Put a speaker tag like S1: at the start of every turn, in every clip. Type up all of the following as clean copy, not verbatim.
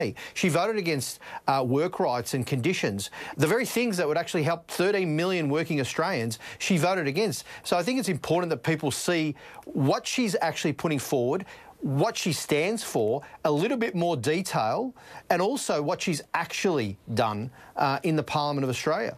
S1: She voted against work rights and conditions. The very things that would actually help 13 million working Australians, she voted against. So I think it's important that people see what she's actually putting forward, what she stands for, a little bit more detail, and also what she's actually done in the Parliament of Australia.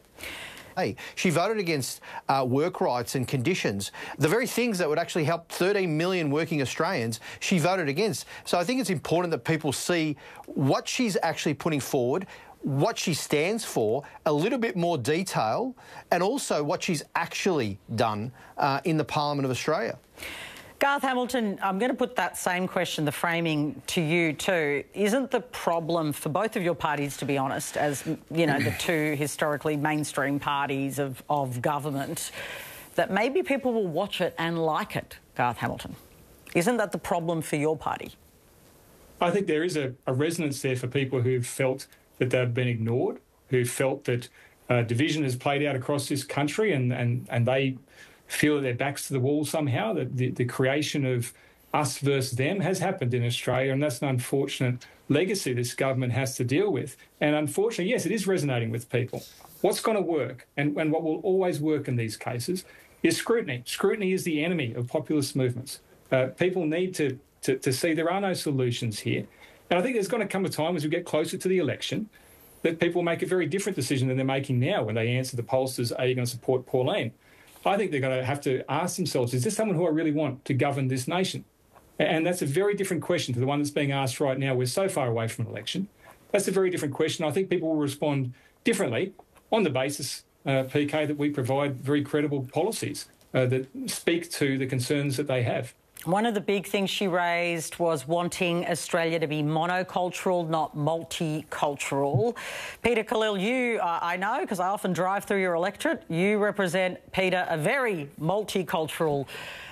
S1: She voted against work rights and conditions. The very things that would actually help 13 million working Australians, she voted against. So I think it's important that people see what she's actually putting forward, what she stands for, a little bit more detail, and also what she's actually done in the Parliament of Australia.
S2: Garth Hamilton, I'm going to put that same question, the framing, to you too. Isn't the problem for both of your parties, to be honest, as, you know, the two historically mainstream parties of government, that maybe people will watch it and like it, Garth Hamilton? Isn't that the problem for your party?
S3: I think there is a resonance there for people who've felt that they've been ignored, who felt that division has played out across this country and they feel that their backs to the wall somehow, that the creation of us versus them has happened in Australia, and that's an unfortunate legacy this government has to deal with. And unfortunately, yes, it is resonating with people. What's going to work, and what will always work in these cases, is scrutiny. Scrutiny is the enemy of populist movements. People need to see there are no solutions here. And I think there's going to come a time as we get closer to the election that people make a very different decision than they're making now when they answer the pollsters, are you going to support Pauline? I think they're going to have to ask themselves, is this someone who I really want to govern this nation? And that's a very different question to the one that's being asked right now. We're so far away from an election. That's a very different question. I think people will respond differently on the basis, PK, that we provide very credible policies that speak to the concerns that they have.
S2: One of the big things she raised was wanting Australia to be monocultural, not multicultural. Peter Khalil, you, I know, because I often drive through your electorate, you represent, Peter, a very multicultural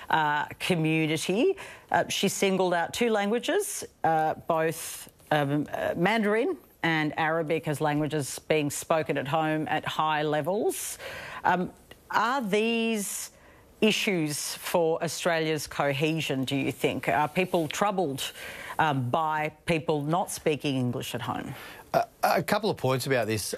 S2: community. She singled out two languages, both Mandarin and Arabic as languages being spoken at home at high levels. Are these issues for Australia's cohesion, do you think? Are people troubled by people not speaking English at home?
S1: A couple of points about this.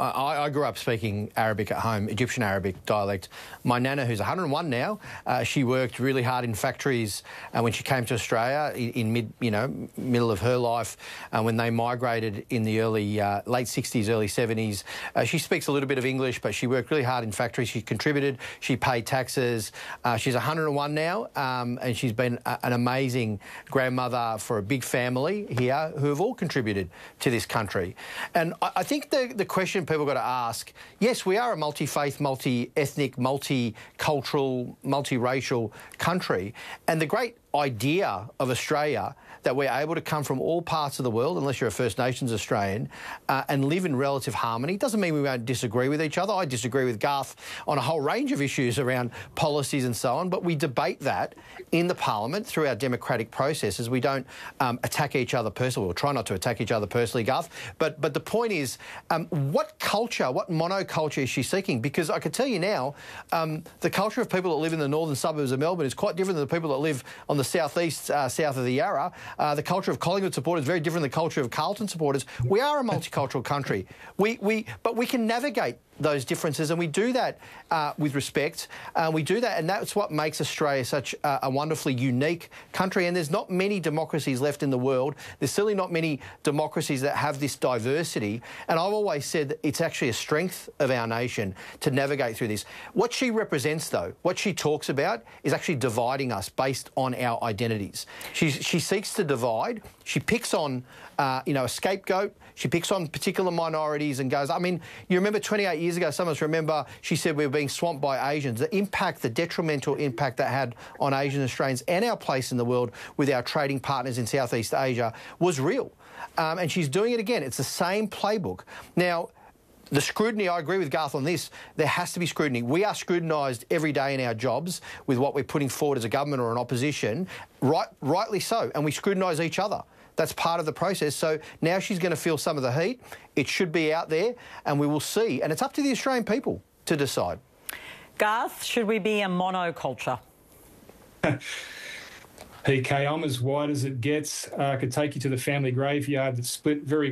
S1: I grew up speaking Arabic at home, Egyptian Arabic dialect. My nana, who's 101 now, she worked really hard in factories when she came to Australia in middle of her life. When they migrated in the late 60s, early 70s, she speaks a little bit of English, but she worked really hard in factories. She contributed. She paid taxes. She's 101 now, and she's been an amazing grandmother for a big family here who have all contributed to this country. And I think the question people got to ask, yes, we are a multi-faith, multi-ethnic, multicultural, multiracial country. And the great idea of Australia, that we're able to come from all parts of the world, unless you're a First Nations Australian, and live in relative harmony. Doesn't mean we won't disagree with each other. I disagree with Garth on a whole range of issues around policies and so on, but we debate that in the Parliament through our democratic processes. We don't attack each other personally. We'll try not to attack each other personally, Garth. But the point is, what culture, what monoculture is she seeking? Because I can tell you now, the culture of people that live in the northern suburbs of Melbourne is quite different than the people that live on the southeast, south of the Yarra. The culture of Collingwood supporters is very different than the culture of Carlton supporters. We are a multicultural country. But we can navigate those differences, and we do that with respect. We do that, and that's what makes Australia such a wonderfully unique country. And there's not many democracies left in the world. There's certainly not many democracies that have this diversity. And I've always said that it's actually a strength of our nation to navigate through this. What she represents, though, what she talks about, is actually dividing us based on our identities. She seeks to divide. She picks on, a scapegoat. She picks on particular minorities and goes, I mean, you remember 28 years ago, some of us remember, she said we were being swamped by Asians. The impact, the detrimental impact that had on Asian Australians and our place in the world with our trading partners in Southeast Asia was real. And she's doing it again. It's the same playbook. Now, the scrutiny, I agree with Garth on this, there has to be scrutiny. We are scrutinised every day in our jobs with what we're putting forward as a government or an opposition, rightly so, and we scrutinise each other. That's part of the process. So now she's going to feel some of the heat. It should be out there, and we will see. And it's up to the Australian people to decide.
S2: Garth, should we be a monoculture?
S3: PK, I'm as white as it gets. I could take you to the family graveyard that's split very